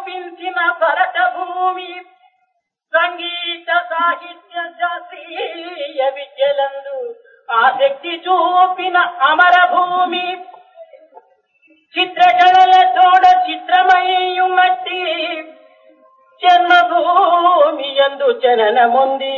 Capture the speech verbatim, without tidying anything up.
నిరూపించిన భరత భూమి సంగీత సాహిత్య శాస్త్రీయ విద్యలందు ఆసక్తి చూపిన అమర భూమి చిత్రకళల తోడ చిత్రమయ్యుమట్టి జన్మభూమి యందు జననముంది